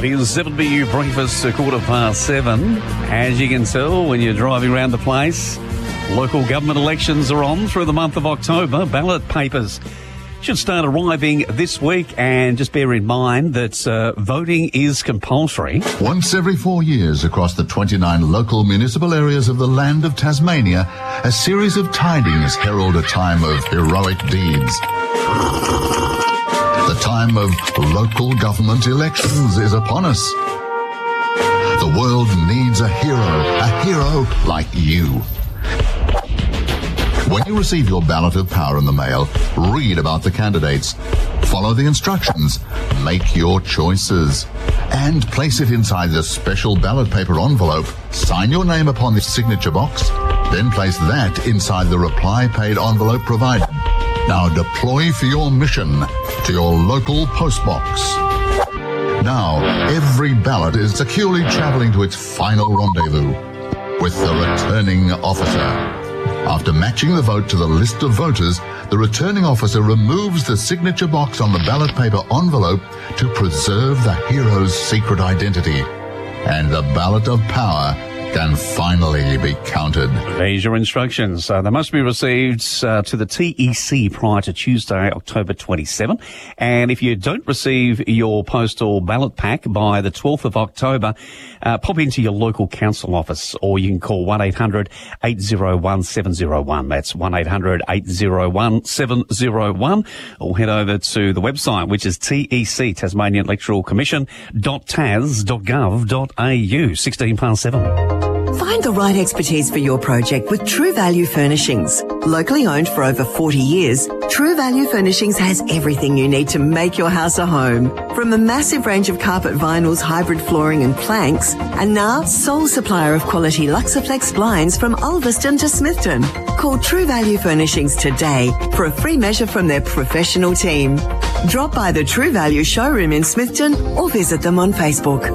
is 7BU Breakfast, 7:15. As you can tell when you're driving around the place, local government elections are on through the month of October. Ballot papers should start arriving this week, and just bear in mind that voting is compulsory. Once every 4 years across the 29 local municipal areas of the land of Tasmania, a series of tidings herald a time of heroic deeds. The time of local government elections is upon us. The world needs a hero like you. When you receive your ballot of power in the mail, read about the candidates, follow the instructions, make your choices, and place it inside the special ballot paper envelope. Sign your name upon the signature box, then place that inside the reply paid envelope provided. Now deploy for your mission to your local postbox. Now, every ballot is securely travelling to its final rendezvous with the returning officer. After matching the vote to the list of voters, the returning officer removes the signature box on the ballot paper envelope to preserve the hero's secret identity. And the ballot of power can finally be counted. There's your instructions. They must be received to the TEC prior to Tuesday, October 27. And if you don't receive your postal ballot pack by the 12th of October, pop into your local council office, or you can call 1-800-801-701. That's 1-800-801-701. Or head over to the website, which is TEC, Tasmanian Electoral Commission.tas.gov.au. 7:16. Find the right expertise for your project with True Value Furnishings. Locally owned for over 40 years, True Value Furnishings has everything you need to make your house a home. From a massive range of carpet vinyls, hybrid flooring and planks, and now sole supplier of quality Luxaflex blinds from Ulverston to Smithton. Call True Value Furnishings today for a free measure from their professional team. Drop by the True Value showroom in Smithton or visit them on Facebook.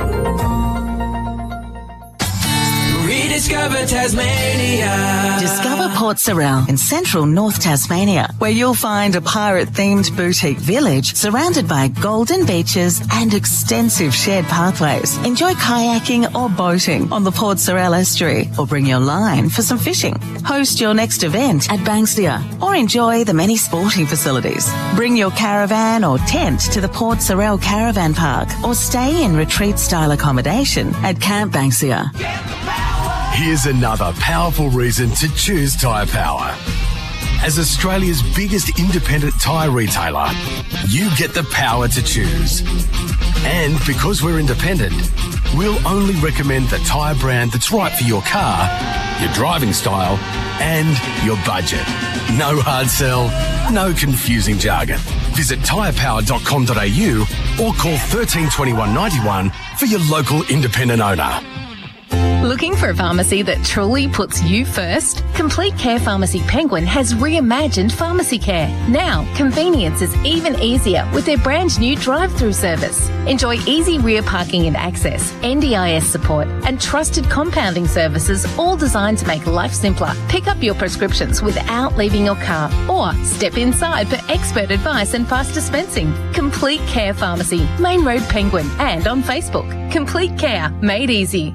Discover Tasmania. Discover Port Sorell in central North Tasmania, where you'll find a pirate-themed boutique village surrounded by golden beaches and extensive shared pathways. Enjoy kayaking or boating on the Port Sorell estuary, or bring your line for some fishing. Host your next event at Banksia, or enjoy the many sporting facilities. Bring your caravan or tent to the Port Sorell Caravan Park, or stay in retreat-style accommodation at Camp Banksia. Here's another powerful reason to choose Tyre Power. As Australia's biggest independent tyre retailer, you get the power to choose. And because we're independent, we'll only recommend the tyre brand that's right for your car, your driving style, and your budget. No hard sell, no confusing jargon. Visit tyrepower.com.au or call 132191 for your local independent owner. Looking for a pharmacy that truly puts you first? Complete Care Pharmacy Penguin has reimagined pharmacy care. Now, convenience is even easier with their brand new drive-through service. Enjoy easy rear parking and access, NDIS support, and trusted compounding services, all designed to make life simpler. Pick up your prescriptions without leaving your car, or step inside for expert advice and fast dispensing. Complete Care Pharmacy, Main Road Penguin, and on Facebook. Complete Care, made easy.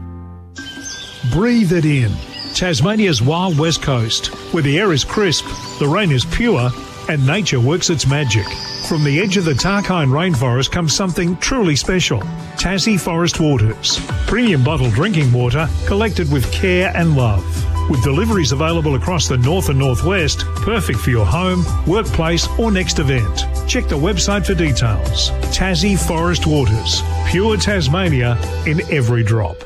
Breathe it in. Tasmania's wild west coast, where the air is crisp, the rain is pure, and nature works its magic. From the edge of the Tarkine rainforest comes something truly special. Tassie Forest Waters. Premium bottled drinking water collected with care and love. With deliveries available across the north and northwest, perfect for your home, workplace or next event. Check the website for details. Tassie Forest Waters. Pure Tasmania in every drop.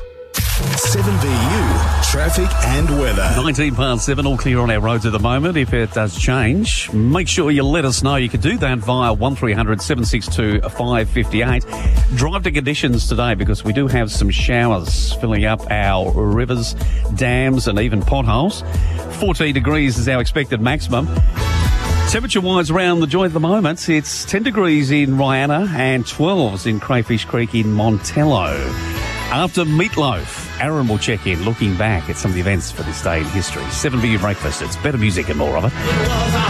7BU, traffic and weather. 7:19, all clear on our roads at the moment. If it does change, make sure you let us know. You can do that via 1300 762 558. Drive to conditions today, because we do have some showers filling up our rivers, dams and even potholes. 14 degrees is our expected maximum. Temperature-wise around the joint at the moment, it's 10 degrees in Rihanna and 12s in Crayfish Creek in Montello. After Meatloaf, Aaron will check in, looking back at some of the events for this day in history. 7BU Breakfast, it's better music and more of it.